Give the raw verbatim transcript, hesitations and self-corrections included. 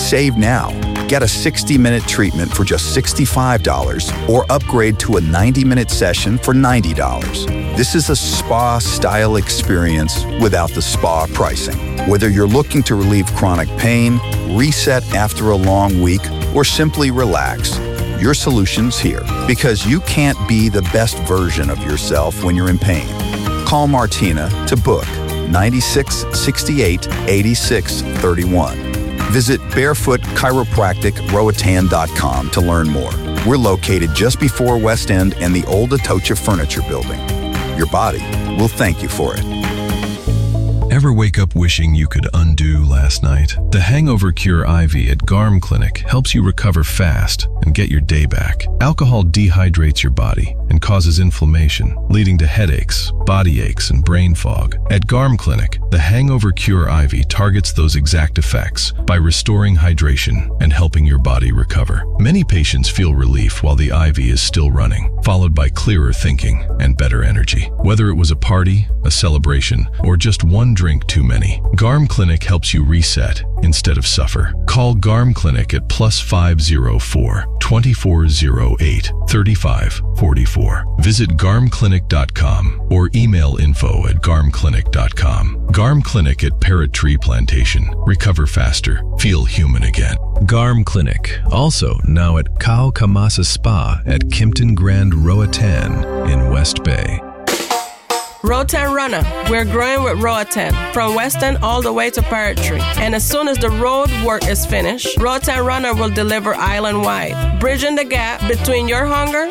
Save now. Get a sixty-minute treatment for just sixty-five dollars or upgrade to a ninety-minute session for ninety dollars. This is a spa-style experience without the spa pricing. Whether you're looking to relieve chronic pain, reset after a long week, or simply relax, your solution's here. Because you can't be the best version of yourself when you're in pain. Call Martina to book ninety-six sixty-eight eighty-six thirty-one. Visit barefoot chiropractic roatan dot com to learn more. We're located just before West End and the old Atocha Furniture Building. Your body will thank you for it. Ever wake up wishing you could undo last night? The Hangover Cure I V at Garm Clinic helps you recover fast and get your day back. Alcohol dehydrates your body and causes inflammation, leading to headaches, body aches, and brain fog. At Garm Clinic, the Hangover Cure I V targets those exact effects by restoring hydration and helping your body recover. Many patients feel relief while the I V is still running, followed by clearer thinking and better energy. Whether it was a party, a celebration, or just one drink too many, Garm Clinic helps you reset instead of suffer. Call Garm Clinic at plus five oh four, two four oh eight, three five four four. Visit garm clinic dot com or email info at garm clinic dot com. Garm Clinic at Parrot Tree Plantation. Recover faster. Feel human again. Garm Clinic, also now at Kao Kamasa Spa at Kimpton Grand Roatan in West Bay. Roatan Runner. We're growing with Roatan from West End all the way to Parrot Tree. And as soon as the road work is finished, Roatan Runner will deliver island-wide, bridging the gap between your hunger